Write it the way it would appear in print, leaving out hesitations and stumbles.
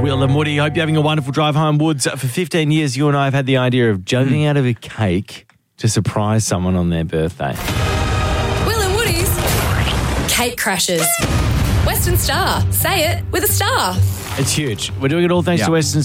Will and Woody, hope you're having a wonderful drive home. Woods, for 15 years, you and I have had the idea of jumping out of a cake to surprise someone on their birthday. Will and Woody's Cake Crashers. Western Star. Say it with a star. It's huge. We're doing it all thanks to Western